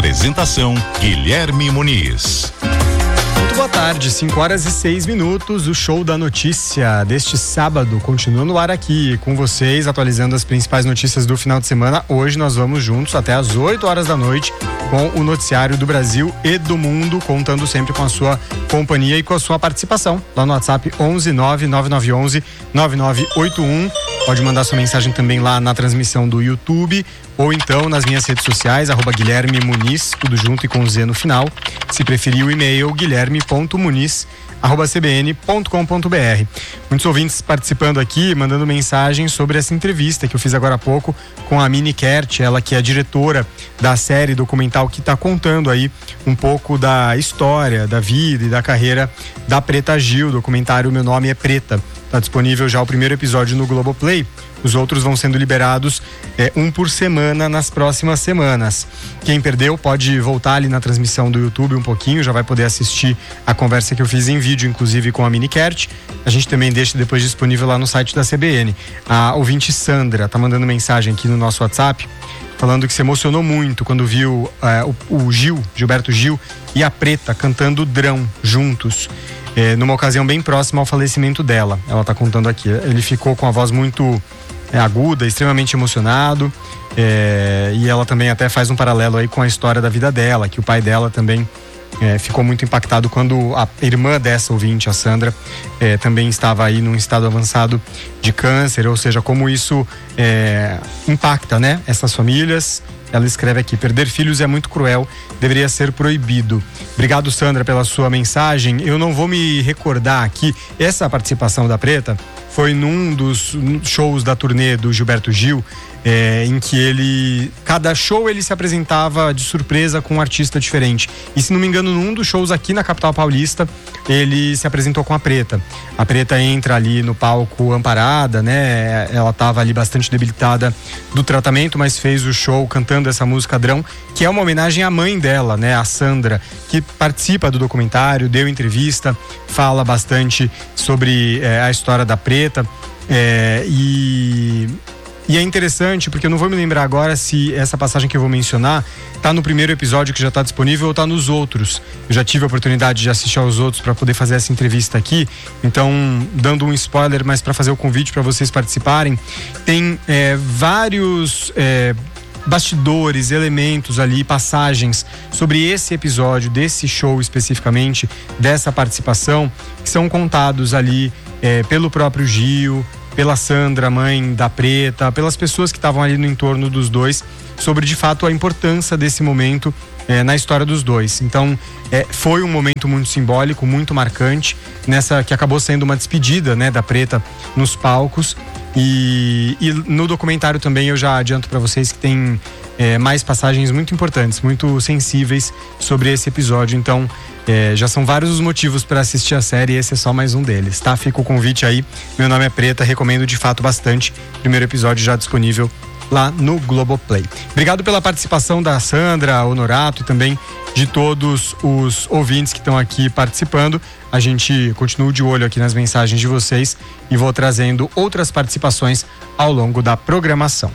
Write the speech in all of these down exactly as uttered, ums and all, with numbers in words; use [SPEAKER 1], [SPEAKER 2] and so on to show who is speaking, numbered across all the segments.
[SPEAKER 1] Apresentação Guilherme Muniz.
[SPEAKER 2] Muito boa tarde, cinco horas e seis minutos. O Show da Notícia deste sábado continua no ar aqui com vocês, atualizando as principais notícias do final de semana. Hoje nós vamos juntos até às oito horas da noite com o noticiário do Brasil e do mundo, contando sempre com a sua companhia e com a sua participação lá no WhatsApp onze nove nove nove um um nove nove oito um. Pode mandar sua mensagem também lá na transmissão do YouTube ou então nas minhas redes sociais, arroba Guilherme Muniz, tudo junto e com Z no final. Se preferir o e-mail, guilherme ponto muniz arroba c b n ponto com ponto b r. Muitos ouvintes participando aqui, mandando mensagens sobre essa entrevista que eu fiz agora há pouco com a Mini Kert, ela que é a diretora da série documental que está contando aí um pouco da história, da vida e da carreira da Preta Gil, documentário Meu Nome é Preta. Está disponível já o primeiro episódio no Globoplay. Os outros vão sendo liberados é, um por semana nas próximas semanas. Quem perdeu pode voltar ali na transmissão do YouTube um pouquinho, já vai poder assistir a conversa que eu fiz em vídeo, inclusive com a Mini Kert. A gente também deixa depois disponível lá no site da C B N. A ouvinte Sandra tá mandando mensagem aqui no nosso WhatsApp, falando que se emocionou muito quando viu é, o, o Gil, Gilberto Gil e a Preta cantando Drão juntos. É, numa ocasião bem próxima ao falecimento dela. Ela tá contando aqui. Ele ficou com a voz muito é, aguda, extremamente emocionado. É, e ela também até faz um paralelo aí com a história da vida dela, que o pai dela também é, ficou muito impactado quando a irmã dessa ouvinte, a Sandra, é, também estava aí num estado avançado de câncer, ou seja, como isso é, impacta, né, essas famílias. Ela escreve aqui: perder filhos é muito cruel, deveria ser proibido. Obrigado, Sandra, pela sua mensagem. Eu não vou me recordar aqui, essa participação da Preta foi num dos shows da turnê do Gilberto Gil, é, em que ele, cada show ele se apresentava de surpresa com um artista diferente. E se não me engano, num dos shows aqui na capital paulista, ele se apresentou com a Preta. A Preta entra ali no palco amparada, né? Ela estava ali bastante debilitada do tratamento, mas fez o show cantando essa música Drão, que é uma homenagem à mãe dela, né? A Sandra, que participa do documentário, deu entrevista, fala bastante sobre é, a história da Preta. É, e... E é interessante porque eu não vou me lembrar agora se essa passagem que eu vou mencionar tá no primeiro episódio que já tá disponível ou tá nos outros. Eu já tive a oportunidade de assistir aos outros para poder fazer essa entrevista aqui. Então, dando um spoiler, mas para fazer o convite para vocês participarem, tem é, vários é, bastidores, elementos ali, passagens sobre esse episódio, desse show especificamente, dessa participação, que são contados ali é, pelo próprio Gil, pela Sandra, mãe da Preta, pelas pessoas que estavam ali no entorno dos dois, sobre de fato a importância desse momento é, na história dos dois. Então é, foi um momento muito simbólico, muito marcante, nessa que acabou sendo uma despedida, né, da Preta nos palcos. E, e no documentário também eu já adianto para vocês que tem é, mais passagens muito importantes, muito sensíveis sobre esse episódio. Então é, já são vários os motivos para assistir a série e esse é só mais um deles, tá? Fica o convite aí. Meu Nome é Preta, recomendo de fato bastante. Primeiro episódio já disponível lá no Globoplay. Obrigado pela participação da Sandra, Honorato e também de todos os ouvintes que estão aqui participando. A gente continua de olho aqui nas mensagens de vocês e vou trazendo outras participações ao longo da programação.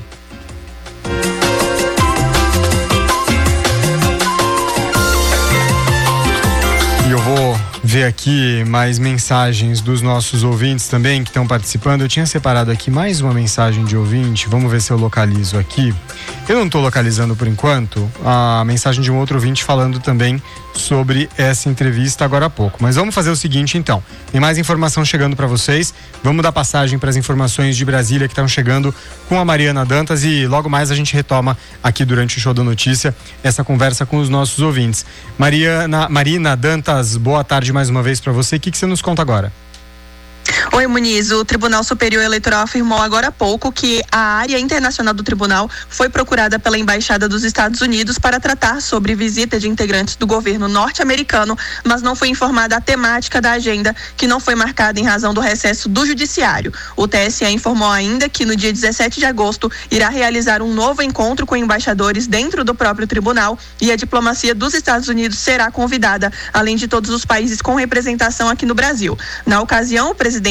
[SPEAKER 2] E eu vou ver aqui mais mensagens dos nossos ouvintes também que estão participando. Eu tinha separado aqui mais uma mensagem de ouvinte. Vamos ver se eu localizo aqui. Eu não estou localizando por enquanto a mensagem de um outro ouvinte falando também sobre essa entrevista agora há pouco. Mas vamos fazer o seguinte então. Tem mais informação chegando para vocês. Vamos dar passagem para as informações de Brasília que estão chegando com a Mariana Dantas e logo mais a gente retoma aqui durante o Show da Notícia essa conversa com os nossos ouvintes. Mariana, Marina Dantas, boa tarde mais uma vez para você. O que, que você nos conta agora?
[SPEAKER 3] Oi, Muniz. O Tribunal Superior Eleitoral afirmou agora há pouco que a área internacional do tribunal foi procurada pela Embaixada dos Estados Unidos para tratar sobre visita de integrantes do governo norte-americano, mas não foi informada a temática da agenda, que não foi marcada em razão do recesso do Judiciário. O T S E informou ainda que no dia dezessete de agosto irá realizar um novo encontro com embaixadores dentro do próprio tribunal e a diplomacia dos Estados Unidos será convidada, além de todos os países com representação aqui no Brasil. Na ocasião, o presidente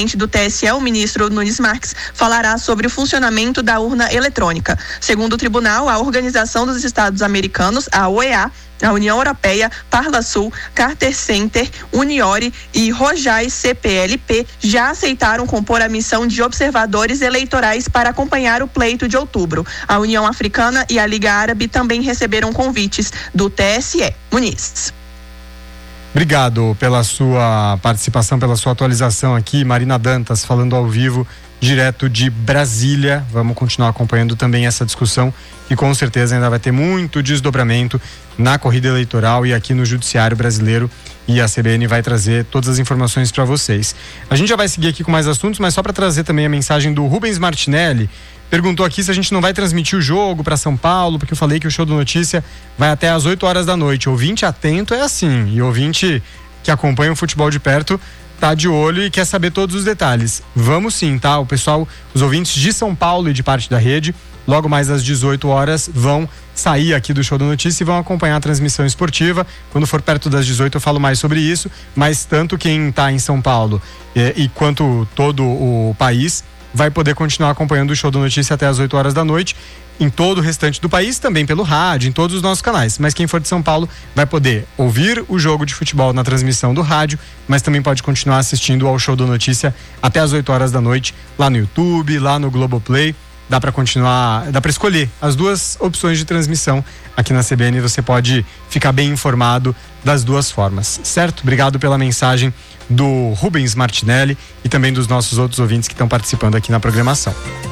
[SPEAKER 3] presidente do T S E, o ministro Nunes Marques, falará sobre o funcionamento da urna eletrônica. Segundo o tribunal, a Organização dos Estados Americanos, a O E A, a União Europeia, Parlasul, Carter Center, Uniore e Rojai C P L P já aceitaram compor a missão de observadores eleitorais para acompanhar o pleito de outubro. A União Africana e a Liga Árabe também receberam convites do T S E. Muniz.
[SPEAKER 2] Obrigado pela sua participação, pela sua atualização aqui. Marina Dantas falando ao vivo, direto de Brasília. Vamos continuar acompanhando também essa discussão e com certeza ainda vai ter muito desdobramento na corrida eleitoral e aqui no Judiciário Brasileiro, e a C B N vai trazer todas as informações para vocês. A gente já vai seguir aqui com mais assuntos, mas só para trazer também a mensagem do Rubens Martinelli. Perguntou aqui se a gente não vai transmitir o jogo para São Paulo, porque eu falei que o Show do Notícia vai até às oito horas da noite. Ouvinte atento é assim, e ouvinte que acompanha o futebol de perto tá de olho e quer saber todos os detalhes. Vamos sim, tá? O pessoal, os ouvintes de São Paulo e de parte da rede, logo mais às dezoito horas, vão sair aqui do Show do Notícia e vão acompanhar a transmissão esportiva. Quando for perto das dezoito eu falo mais sobre isso, mas tanto quem tá em São Paulo e, e quanto todo o país vai poder continuar acompanhando o Show do Notícia até as oito horas da noite, em todo o restante do país, também pelo rádio, em todos os nossos canais. Mas quem for de São Paulo vai poder ouvir o jogo de futebol na transmissão do rádio, mas também pode continuar assistindo ao Show do Notícia até as oito horas da noite, lá no YouTube, lá no Globoplay. Dá para continuar, dá para escolher as duas opções de transmissão aqui na C B N. Você pode ficar bem informado das duas formas, certo? Obrigado pela mensagem do Rubens Martinelli e também dos nossos outros ouvintes que estão participando aqui na programação.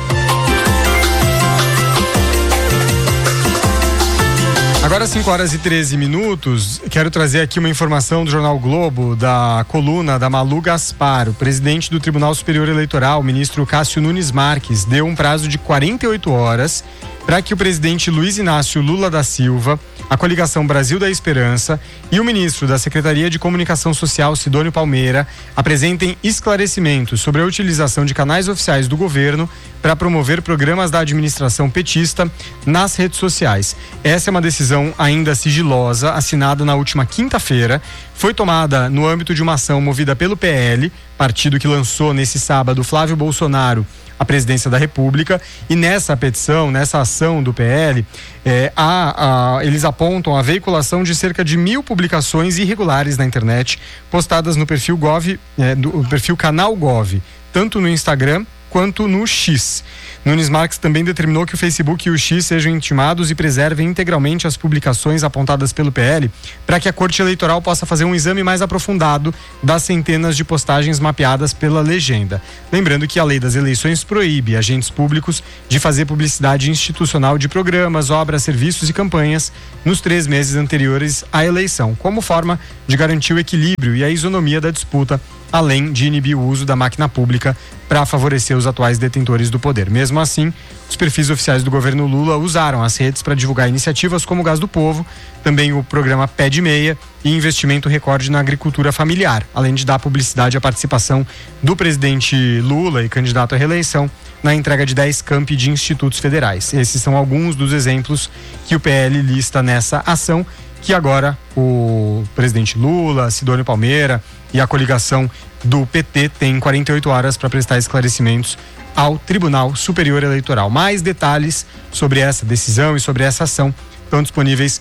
[SPEAKER 2] Agora cinco horas e treze minutos, quero trazer aqui uma informação do Jornal Globo, da coluna da Malu Gaspar. O presidente do Tribunal Superior Eleitoral, o ministro Cássio Nunes Marques, deu um prazo de quarenta e oito horas para que o presidente Luiz Inácio Lula da Silva, a coligação Brasil da Esperança e o ministro da Secretaria de Comunicação Social, Sidônio Palmeira, apresentem esclarecimentos sobre a utilização de canais oficiais do governo para promover programas da administração petista nas redes sociais. Essa é uma decisão ainda sigilosa, assinada na última quinta-feira. Foi tomada no âmbito de uma ação movida pelo P L, partido que lançou nesse sábado Flávio Bolsonaro a presidência da República, e nessa petição, nessa ação do P L, é, a, a, eles apontam a veiculação de cerca de mil publicações irregulares na internet, postadas no perfil Gov, é, do perfil Canal Gov, tanto no Instagram quanto no X. Nunes Marques também determinou que o Facebook e o X sejam intimados e preservem integralmente as publicações apontadas pelo P L, para que a Corte Eleitoral possa fazer um exame mais aprofundado das centenas de postagens mapeadas pela legenda. Lembrando que a lei das eleições proíbe agentes públicos de fazer publicidade institucional de programas, obras, serviços e campanhas nos três meses anteriores à eleição, como forma de garantir o equilíbrio e a isonomia da disputa, além de inibir o uso da máquina pública para favorecer os atuais detentores do poder. Mesmo assim, os perfis oficiais do governo Lula usaram as redes para divulgar iniciativas como o Gás do Povo, também o programa Pé de Meia e investimento recorde na agricultura familiar, além de dar publicidade à participação do presidente Lula e candidato à reeleição na entrega de dez campi de institutos federais. Esses são alguns dos exemplos que o P L lista nessa ação, que agora o presidente Lula, Sidônio Palmeira e a coligação do P T tem quarenta e oito horas para prestar esclarecimentos ao Tribunal Superior Eleitoral. Mais detalhes sobre essa decisão e sobre essa ação estão disponíveis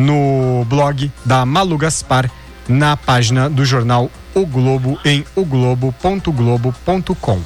[SPEAKER 2] no blog da Malu Gaspar, na página do jornal O Globo, em o globo ponto globo ponto com.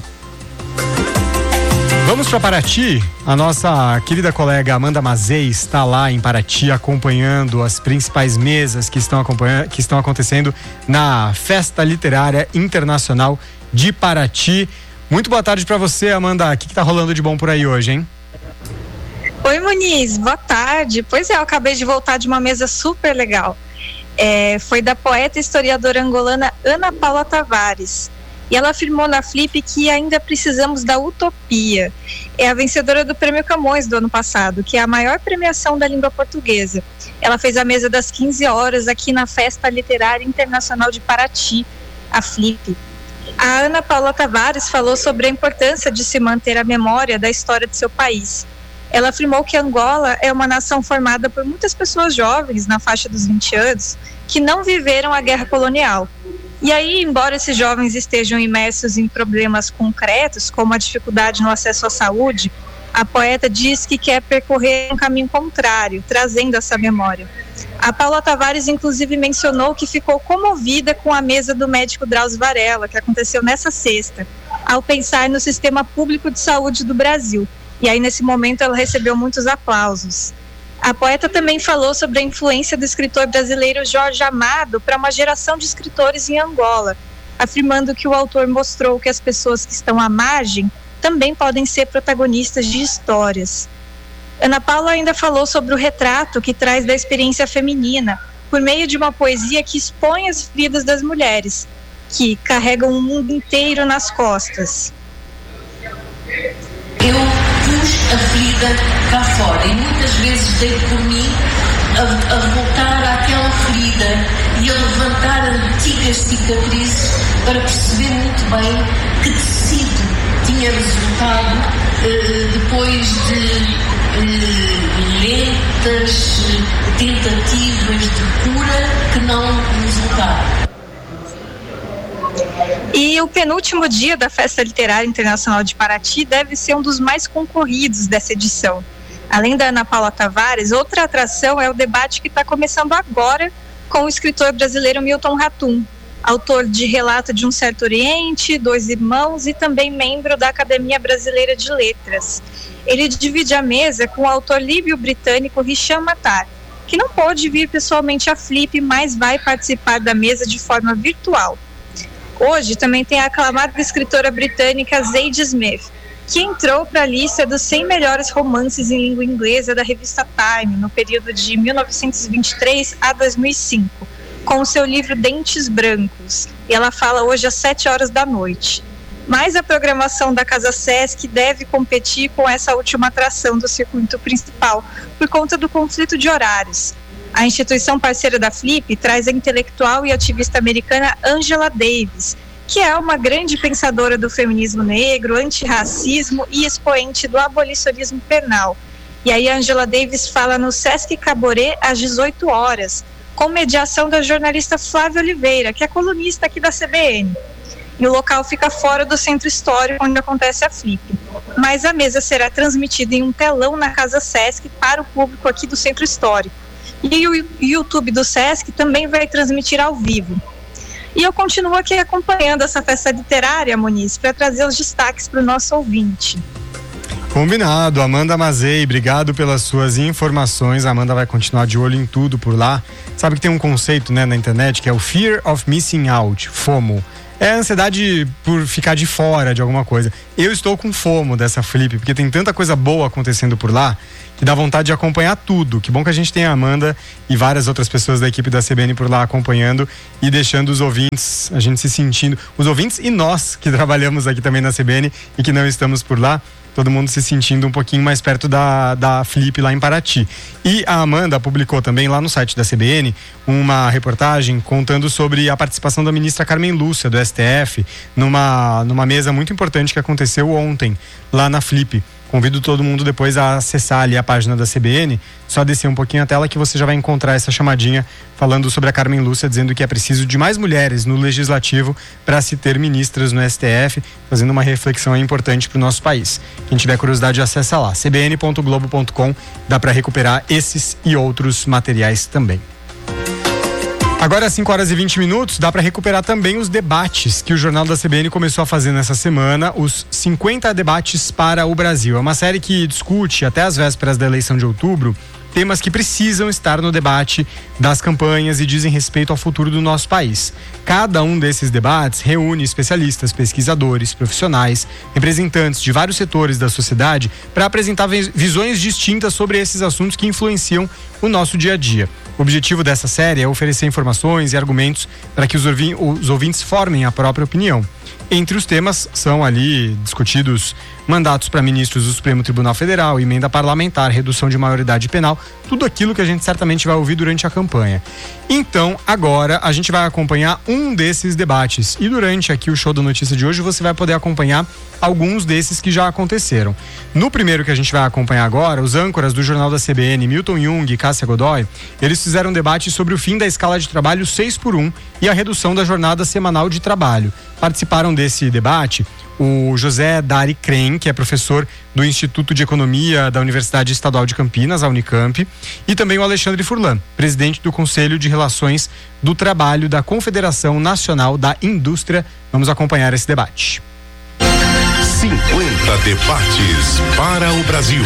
[SPEAKER 2] Vamos para Paraty. A nossa querida colega Amanda Mazei está lá em Paraty acompanhando as principais mesas que estão, acompanhando, que estão acontecendo na Festa Literária Internacional de Paraty. Muito boa tarde para você, Amanda. O que está rolando de bom por aí hoje, hein?
[SPEAKER 4] Oi, Muniz. Boa tarde. Pois é, eu acabei de voltar de uma mesa super legal. É, foi da poeta e historiadora angolana Ana Paula Tavares. E ela afirmou na Flip que ainda precisamos da utopia. É a vencedora do Prêmio Camões do ano passado, que é a maior premiação da língua portuguesa. Ela fez a mesa das quinze horas aqui na Festa Literária Internacional de Paraty, a Flip. A Ana Paula Tavares falou sobre a importância de se manter a memória da história de seu país. Ela afirmou que Angola é uma nação formada por muitas pessoas jovens, na faixa dos vinte anos, que não viveram a guerra colonial. E aí, embora esses jovens estejam imersos em problemas concretos, como a dificuldade no acesso à saúde, a poeta diz que quer percorrer um caminho contrário, trazendo essa memória. A Paula Tavares, inclusive, mencionou que ficou comovida com a mesa do médico Drauzio Varela, que aconteceu nessa sexta, ao pensar no sistema público de saúde do Brasil. E aí, nesse momento, ela recebeu muitos aplausos. A poeta também falou sobre a influência do escritor brasileiro Jorge Amado para uma geração de escritores em Angola, afirmando que o autor mostrou que as pessoas que estão à margem também podem ser protagonistas de histórias. Ana Paula ainda falou sobre o retrato que traz da experiência feminina, por meio de uma poesia que expõe as feridas das mulheres, que carregam o mundo inteiro nas costas.
[SPEAKER 5] Eu pus a ferida cá fora e muitas vezes dei por mim a, a voltar àquela ferida e a levantar antigas cicatrizes para perceber muito bem que tecido tinha resultado eh, depois de eh, lentas tentativas de cura que não resultaram.
[SPEAKER 4] E o penúltimo dia da Festa Literária Internacional de Paraty deve ser um dos mais concorridos dessa edição. Além da Ana Paula Tavares, outra atração é o debate que está começando agora com o escritor brasileiro Milton Ratum, autor de Relato de um Certo Oriente, Dois Irmãos e também membro da Academia Brasileira de Letras. Ele divide a mesa com o autor líbio-britânico Hisham Matar, que não pôde vir pessoalmente à Flip, mas vai participar da mesa de forma virtual. Hoje também tem a aclamada escritora britânica Zadie Smith, que entrou para a lista dos cem melhores romances em língua inglesa da revista Time, no período de mil novecentos e vinte e três a dois mil e cinco, com o seu livro Dentes Brancos. E ela fala hoje às sete horas da noite. Mas a programação da Casa Sesc deve competir com essa última atração do circuito principal, por conta do conflito de horários. A instituição parceira da Flip traz a intelectual e ativista americana Angela Davis, que é uma grande pensadora do feminismo negro, antirracismo e expoente do abolicionismo penal. E aí a Angela Davis fala no Sesc Caboré às dezoito horas, com mediação da jornalista Flávia Oliveira, que é colunista aqui da C B N. E o local fica fora do centro histórico onde acontece a Flip. Mas a mesa será transmitida em um telão na Casa Sesc para o público aqui do centro histórico. E o YouTube do Sesc também vai transmitir ao vivo. E eu continuo aqui acompanhando essa festa literária, Muniz, para trazer os destaques para o nosso ouvinte.
[SPEAKER 2] Combinado. Amanda Mazei, obrigado pelas suas informações. A Amanda vai continuar de olho em tudo por lá. Sabe que tem um conceito, né, na internet que é o Fear of Missing Out, FOMO. É a ansiedade por ficar de fora de alguma coisa. Eu estou com FOMO dessa Flip, porque tem tanta coisa boa acontecendo por lá que dá vontade de acompanhar tudo. Que bom que a gente tem a Amanda e várias outras pessoas da equipe da C B N por lá acompanhando e deixando os ouvintes, a gente se sentindo, os ouvintes e nós que trabalhamos aqui também na C B N e que não estamos por lá, todo mundo se sentindo um pouquinho mais perto da, da Flip lá em Paraty. E a Amanda publicou também lá no site da C B N uma reportagem contando sobre a participação da ministra Carmen Lúcia do S T F numa, numa mesa muito importante que aconteceu ontem lá na Flip. Convido todo mundo depois a acessar ali a página da C B N, só descer um pouquinho a tela que você já vai encontrar essa chamadinha falando sobre a Carmen Lúcia, dizendo que é preciso de mais mulheres no legislativo para se ter ministras no S T F, fazendo uma reflexão importante para o nosso país. Quem tiver curiosidade, acessa lá, c b n ponto globo ponto com, dá para recuperar esses e outros materiais também. Agora às cinco horas e vinte minutos, dá para recuperar também os debates que o Jornal da C B N começou a fazer nessa semana, os cinquenta debates para o Brasil. É uma série que discute, até as vésperas da eleição de outubro, temas que precisam estar no debate das campanhas e dizem respeito ao futuro do nosso país. Cada um desses debates reúne especialistas, pesquisadores, profissionais, representantes de vários setores da sociedade para apresentar visões distintas sobre esses assuntos que influenciam o nosso dia a dia. O objetivo dessa série é oferecer informações e argumentos para que os, ouvi- os ouvintes formem a própria opinião. Entre os temas são ali discutidos mandatos para ministros do Supremo Tribunal Federal, emenda parlamentar, redução de maioridade penal, tudo aquilo que a gente certamente vai ouvir durante a campanha. Então, agora a gente vai acompanhar um desses debates e durante aqui o Show da Notícia de hoje você vai poder acompanhar alguns desses que já aconteceram. No primeiro que a gente vai acompanhar agora, os âncoras do Jornal da C B N, Milton Jung e Cássia Godoy, eles fizeram debate sobre o fim da escala de trabalho seis por um e a redução da jornada semanal de trabalho. Participaram desse debate o José Dari Kren, que é professor do Instituto de Economia da Universidade Estadual de Campinas, a Unicamp, e também o Alexandre Furlan, presidente do Conselho de Relações do Trabalho da Confederação Nacional da Indústria. Vamos acompanhar esse debate.
[SPEAKER 1] cinquenta debates para o Brasil.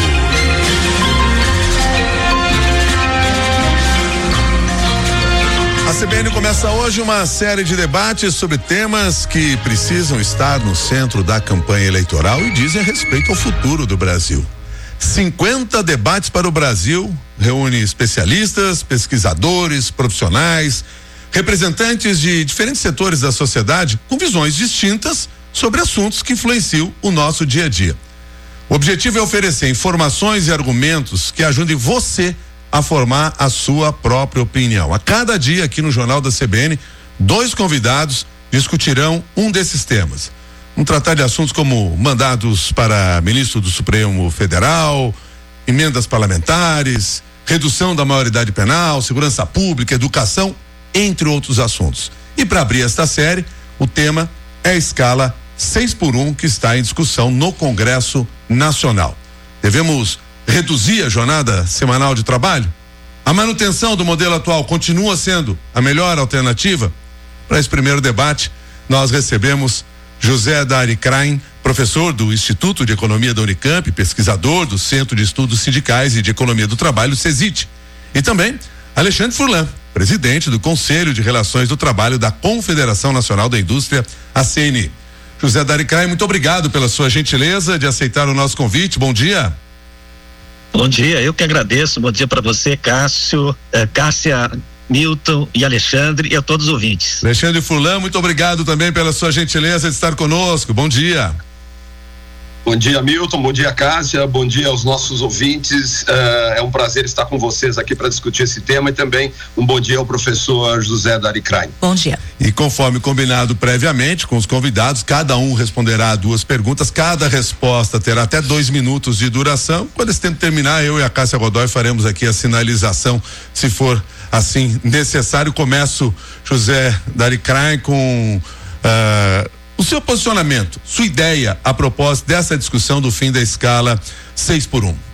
[SPEAKER 6] A C B N começa hoje uma série de debates sobre temas que precisam estar no centro da campanha eleitoral e dizem respeito ao futuro do Brasil. cinquenta debates para o Brasil reúne especialistas, pesquisadores, profissionais, representantes de diferentes setores da sociedade com visões distintas sobre assuntos que influenciam o nosso dia a dia. O objetivo é oferecer informações e argumentos que ajudem você a formar a sua própria opinião. A cada dia aqui no Jornal da C B N, dois convidados discutirão um desses temas. Vamos tratar de assuntos como mandados para ministro do Supremo Federal, emendas parlamentares, redução da maioridade penal, segurança pública, educação, entre outros assuntos. E para abrir esta série, o tema é a escala seis por um que está em discussão no Congresso Nacional. Devemos reduzir a jornada semanal de trabalho? A manutenção do modelo atual continua sendo a melhor alternativa? Para esse primeiro debate, nós recebemos José Dari Kren, professor do Instituto de Economia da Unicamp, pesquisador do Centro de Estudos Sindicais e de Economia do Trabalho, CESIT, e também Alexandre Furlan, presidente do Conselho de Relações do Trabalho da Confederação Nacional da Indústria, a C N I. José Dari Kren, muito obrigado pela sua gentileza de aceitar o nosso convite. Bom dia.
[SPEAKER 7] Bom dia, eu que agradeço. Bom dia para você, Cássio, eh, Cássia, Milton e Alexandre e a todos os ouvintes.
[SPEAKER 6] Alexandre Furlan, muito obrigado também pela sua gentileza de estar conosco. Bom dia.
[SPEAKER 8] Bom dia, Milton. Bom dia, Cássia. Bom dia aos nossos ouvintes. Uh, é um prazer estar com vocês aqui para discutir esse tema e também um bom dia ao professor José Dari Kren.
[SPEAKER 9] Bom dia.
[SPEAKER 6] E conforme combinado previamente com os convidados, cada um responderá a duas perguntas. Cada resposta terá até dois minutos de duração. Quando esse tempo terminar, eu e a Cássia Godoy faremos aqui a sinalização, se for assim necessário. Começo, José Dari Kren, com uh, o seu posicionamento, sua ideia a propósito dessa discussão do fim da escala seis por um.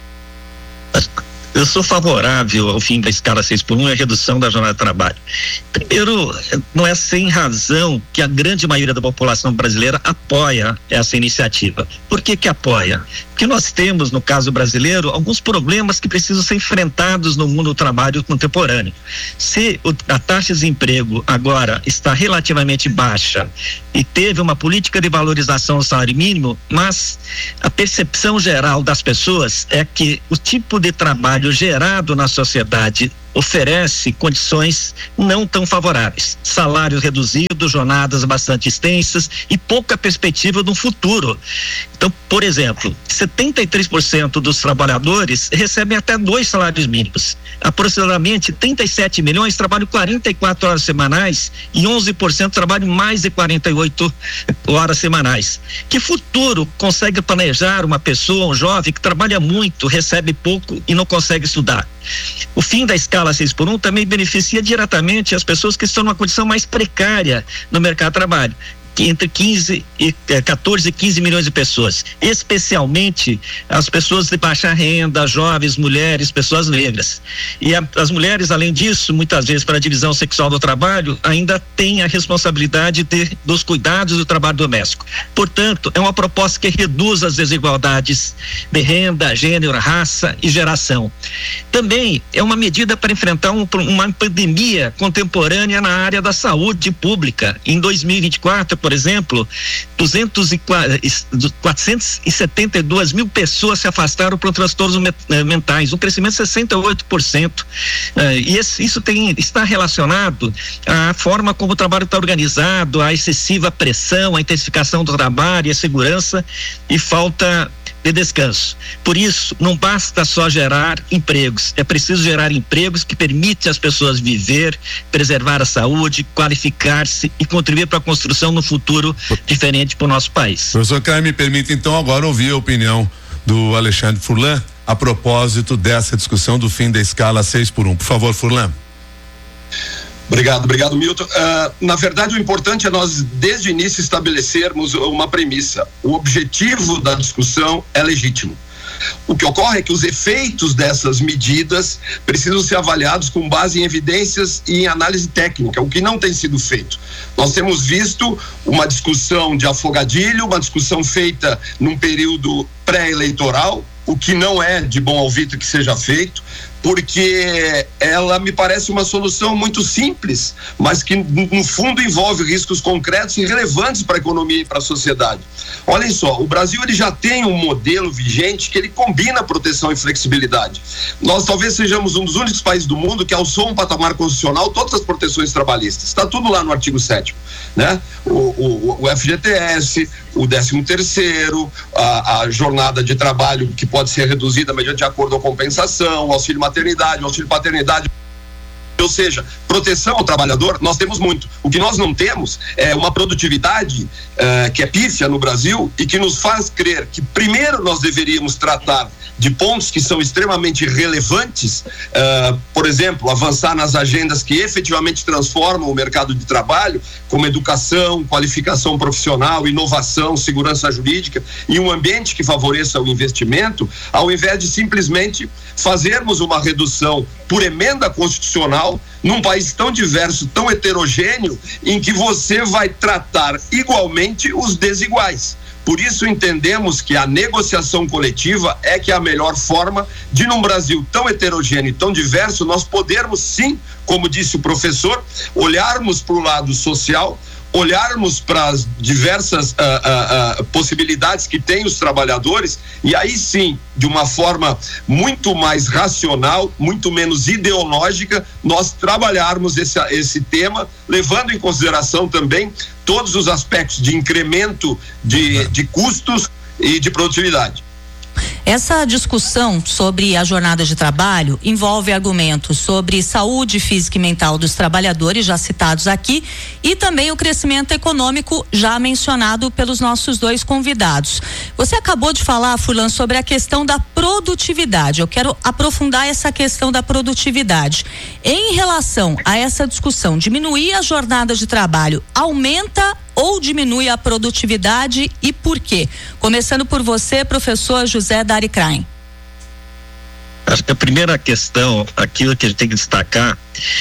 [SPEAKER 7] Eu sou favorável ao fim da escala seis por um e a redução da jornada de trabalho. Primeiro, não é sem razão que a grande maioria da população brasileira apoia essa iniciativa. Por que que apoia? Porque nós temos, no caso brasileiro, alguns problemas que precisam ser enfrentados no mundo do trabalho contemporâneo. Se o, a taxa de desemprego agora está relativamente baixa e teve uma política de valorização do salário mínimo, mas a percepção geral das pessoas é que o tipo de trabalho gerado na sociedade oferece condições não tão favoráveis, salários reduzidos, jornadas bastante extensas e pouca perspectiva de um futuro. Então, por exemplo, setenta e três por cento dos trabalhadores recebem até dois salários mínimos. Aproximadamente trinta e sete milhões trabalham quarenta e quatro horas semanais e onze por cento trabalham mais de quarenta e oito horas semanais. Que futuro consegue planejar uma pessoa, um jovem que trabalha muito, recebe pouco e não consegue estudar? O fim da escala seis por um também beneficia diretamente as pessoas que estão numa condição mais precária no mercado de trabalho, entre quinze e quatorze e quinze milhões de pessoas, especialmente as pessoas de baixa renda, jovens, mulheres, pessoas negras. E a, as mulheres, além disso, muitas vezes para a divisão sexual do trabalho, ainda têm a responsabilidade de, dos cuidados do trabalho doméstico. Portanto, é uma proposta que reduz as desigualdades de renda, gênero, raça e geração. Também é uma medida para enfrentar um, uma pandemia contemporânea na área da saúde pública. Em dois mil e vinte e quatro, por exemplo, quatrocentos e setenta e duas mil pessoas se afastaram por transtornos mentais, um crescimento de sessenta e oito por cento. E esse, isso tem, está relacionado à forma como o trabalho está organizado, à excessiva pressão, à intensificação do trabalho, à segurança e falta de descanso. Por isso, não basta só gerar empregos, é preciso gerar empregos que permitem às pessoas viver, preservar a saúde, qualificar-se e contribuir para a construção de um futuro diferente para o nosso país.
[SPEAKER 6] Professor Kren, me permite então agora ouvir a opinião do Alexandre Furlan a propósito dessa discussão do fim da escala seis por um. Por favor, Furlan.
[SPEAKER 8] Obrigado, obrigado, Milton. Uh, na verdade, o importante é nós, desde o início, estabelecermos uma premissa. O objetivo da discussão é legítimo. O que ocorre é que os efeitos dessas medidas precisam ser avaliados com base em evidências e em análise técnica, o que não tem sido feito. Nós temos visto uma discussão de afogadilho, uma discussão feita num período pré-eleitoral, o que não é de bom alvito que seja feito, porque ela me parece uma solução muito simples, mas que no fundo envolve riscos concretos e relevantes para a economia e para a sociedade. Olhem só, o Brasil ele já tem um modelo vigente que ele combina proteção e flexibilidade. Nós talvez sejamos um dos únicos países do mundo que alçou um patamar constitucional todas as proteções trabalhistas. Está tudo lá no artigo sétimo, né? O, o, o F G T S, o décimo terceiro, a, a jornada de trabalho que pode ser reduzida mediante acordo ou compensação, o auxílio maternidade, o auxílio paternidade. Ou seja, proteção ao trabalhador, nós temos muito. O que nós não temos é uma produtividade eh, que é pífia no Brasil e que nos faz crer que primeiro nós deveríamos tratar de pontos que são extremamente relevantes, eh, por exemplo, avançar nas agendas que efetivamente transformam o mercado de trabalho, como educação, qualificação profissional, inovação, segurança jurídica e um ambiente que favoreça o investimento, ao invés de simplesmente fazermos uma redução por emenda constitucional num país tão diverso, tão heterogêneo, em que você vai tratar igualmente os desiguais. Por isso entendemos que a negociação coletiva é que é a melhor forma de, num Brasil tão heterogêneo e tão diverso, nós podermos sim, como disse o professor, olharmos para o lado social, olharmos para as diversas uh, uh, uh, possibilidades que têm os trabalhadores e aí sim, de uma forma muito mais racional, muito menos ideológica, nós trabalharmos esse, esse tema, levando em consideração também todos os aspectos de incremento de, de custos e de produtividade.
[SPEAKER 9] Essa discussão sobre a jornada de trabalho envolve argumentos sobre saúde física e mental dos trabalhadores, já citados aqui, e também o crescimento econômico, já mencionado pelos nossos dois convidados. Você acabou de falar, Furlan, sobre a questão da produtividade. Eu quero aprofundar essa questão da produtividade. Em relação a essa discussão, diminuir a jornada de trabalho aumenta ou diminui a produtividade e por quê? Começando por você, professor José Dari Krain.
[SPEAKER 7] Acho que a primeira questão, aquilo que a gente tem que destacar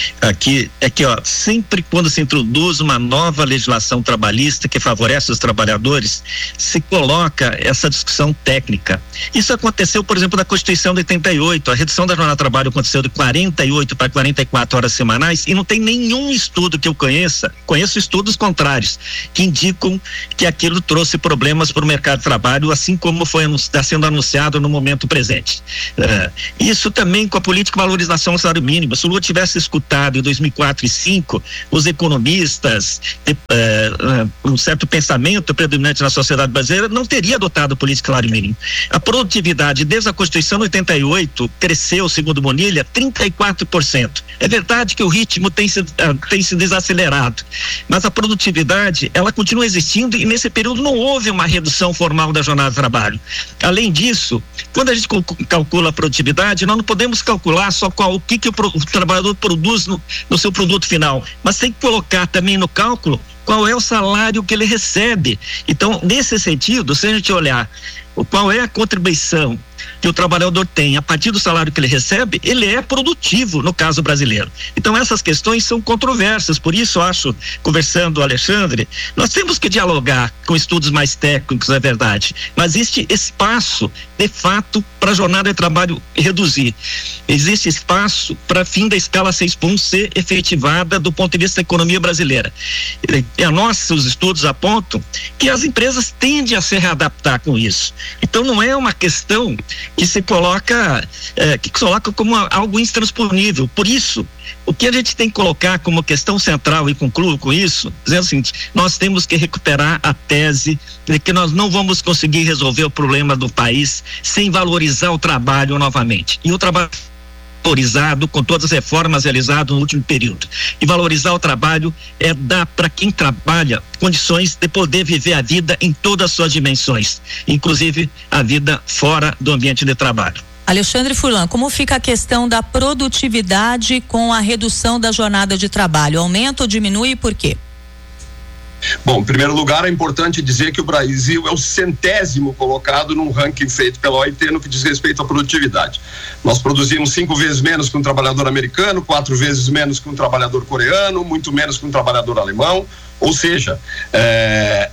[SPEAKER 7] aqui é que, ó, sempre quando se introduz uma nova legislação trabalhista que favorece os trabalhadores, se coloca essa discussão técnica. Isso aconteceu, por exemplo, na Constituição de oitenta e oito, a redução da jornada de trabalho aconteceu de quarenta e oito para quarenta e quatro horas semanais e não tem nenhum estudo que eu conheça, conheço estudos contrários, que indicam que aquilo trouxe problemas para o mercado de trabalho, assim como foi está sendo anunciado no momento presente. Uh, isso também com a política de valorização do salário mínimo. Se o Lula tivesse escutado em dois mil e quatro e dois mil e cinco os economistas, de, uh, uh, um certo pensamento predominante na sociedade brasileira, não teria adotado a política de salário mínimo. A produtividade desde a Constituição de oitenta e oito cresceu, segundo Bonilha, trinta e quatro por cento. É verdade que o ritmo tem se, uh, tem se desacelerado, mas a produtividade, ela continua existindo e nesse período não houve uma redução formal da jornada de trabalho. Além disso, quando a gente calcula a produtividade, nós não podemos calcular só qual, o que, que o, pro, o trabalhador produz no, no seu produto final, mas tem que colocar também no cálculo qual é o salário que ele recebe. Então, nesse sentido, se a gente olhar qual é a contribuição que o trabalhador tem a partir do salário que ele recebe, ele é produtivo no caso brasileiro. Então essas questões são controversas, por isso eu acho, conversando, Alexandre, nós temos que dialogar com estudos mais técnicos, é verdade, mas existe espaço de fato para a jornada de trabalho reduzir, existe espaço para fim da escala seis por um ser efetivada do ponto de vista da economia brasileira. E a nossos estudos apontam que as empresas tendem a se readaptar com isso. Então não é uma questão que se coloca, eh, que se coloca como algo intransponível. Por isso, o que a gente tem que colocar como questão central, e concluo com isso, dizendo o seguinte: nós temos que recuperar a tese de que nós não vamos conseguir resolver o problema do país sem valorizar o trabalho novamente. E o trabalho valorizado com todas as reformas realizadas no último período. E valorizar o trabalho é dar para quem trabalha condições de poder viver a vida em todas as suas dimensões, inclusive a vida fora do ambiente de trabalho.
[SPEAKER 9] Alexandre Furlan, como fica a questão da produtividade com a redução da jornada de trabalho? Aumenta ou diminui e por quê?
[SPEAKER 8] Bom, em primeiro lugar, é importante dizer que o Brasil é o centésimo colocado num ranking feito pela O I T no que diz respeito à produtividade. Nós produzimos cinco vezes menos que um trabalhador americano, quatro vezes menos que um trabalhador coreano, muito menos que um trabalhador alemão. Ou seja, é,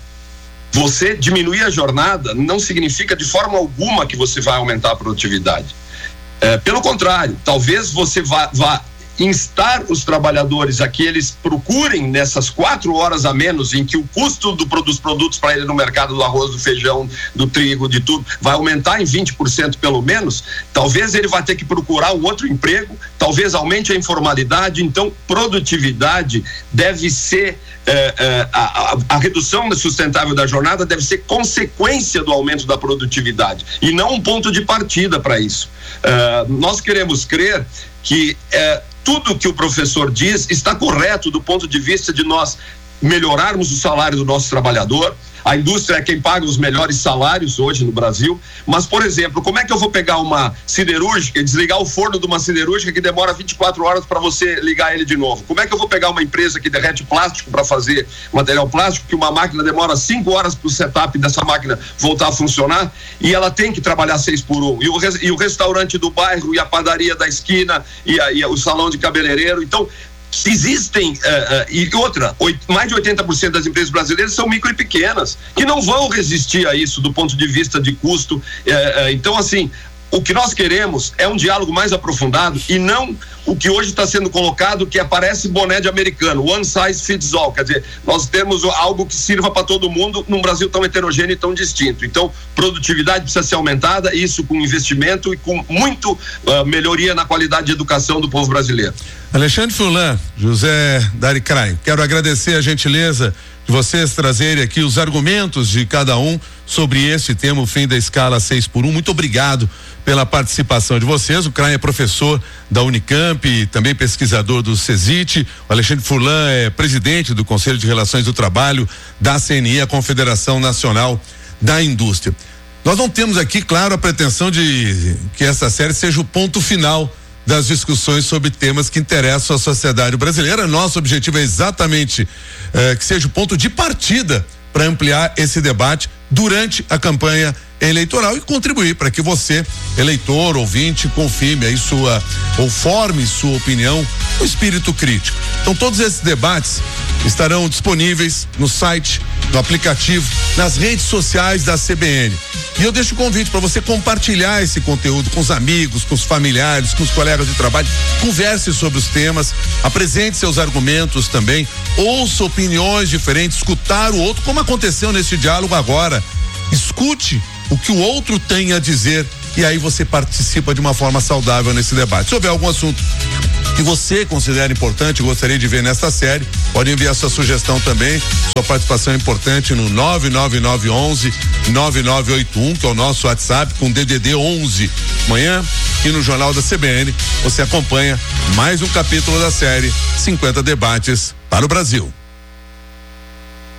[SPEAKER 8] você diminuir a jornada não significa de forma alguma que você vai aumentar a produtividade. É, pelo contrário, talvez você vá, vá instar os trabalhadores a que eles procurem nessas quatro horas a menos em que o custo do, dos produtos para ele no mercado, do arroz, do feijão, do trigo, de tudo, vai aumentar em vinte por cento pelo menos. Talvez ele vai ter que procurar um outro emprego, talvez aumente a informalidade. Então, produtividade deve ser é, é, a, a, a redução sustentável da jornada deve ser consequência do aumento da produtividade e não um ponto de partida para isso. É, nós queremos crer que é, tudo que o professor diz está correto do ponto de vista de nós melhorarmos o salário do nosso trabalhador. A indústria é quem paga os melhores salários hoje no Brasil, mas, por exemplo, como é que eu vou pegar uma siderúrgica e desligar o forno de uma siderúrgica que demora vinte e quatro horas para você ligar ele de novo? Como é que eu vou pegar uma empresa que derrete plástico para fazer material plástico, que uma máquina demora cinco horas para o setup dessa máquina voltar a funcionar e ela tem que trabalhar seis por um? E o, e o restaurante do bairro e a padaria da esquina e, a, e a, o salão de cabeleireiro? Então, existem, uh, uh, e outra, oito, mais de oitenta por cento das empresas brasileiras são micro e pequenas, que não vão resistir a isso do ponto de vista de custo. Uh, uh, então, assim, o que nós queremos é um diálogo mais aprofundado e não o que hoje está sendo colocado, que aparece boné de americano, one size fits all. Quer dizer, nós temos algo que sirva para todo mundo num Brasil tão heterogêneo e tão distinto. Então, produtividade precisa ser aumentada, isso com investimento e com muito uh, melhoria na qualidade de educação do povo brasileiro.
[SPEAKER 6] Alexandre Furlan, José Dari Craio, quero agradecer a gentileza de vocês trazerem aqui os argumentos de cada um sobre este tema, o fim da escala seis por um. Muito obrigado pela participação de vocês. O Craio é professor da Unicamp e também pesquisador do CESIT. O Alexandre Furlan é presidente do Conselho de Relações do Trabalho da C N I, a Confederação Nacional da Indústria. Nós não temos aqui, claro, a pretensão de que essa série seja o ponto final das discussões sobre temas que interessam à sociedade brasileira. Nosso objetivo é exatamente eh, que seja o ponto de partida para ampliar esse debate durante a campanha eleitoral e contribuir para que você, eleitor, ouvinte, confirme aí sua, ou forme sua opinião com espírito crítico. Então, todos esses debates estarão disponíveis no site, no aplicativo, nas redes sociais da C B N. E eu deixo o convite para você compartilhar esse conteúdo com os amigos, com os familiares, com os colegas de trabalho. Converse sobre os temas, apresente seus argumentos também, ouça opiniões diferentes, escutar o outro, como aconteceu nesse diálogo agora. Escute o que o outro tem a dizer e aí você participa de uma forma saudável nesse debate. Se houver algum assunto que você considera importante, gostaria de ver nesta série, pode enviar sua sugestão também. Sua participação é importante no nove nove nove onze nove nove oito um, que é o nosso WhatsApp, com D D D onze. Amanhã, aqui no Jornal da C B N, você acompanha mais um capítulo da série cinquenta Debates para o Brasil.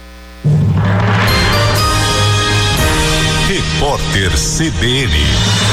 [SPEAKER 1] Repórter C B N.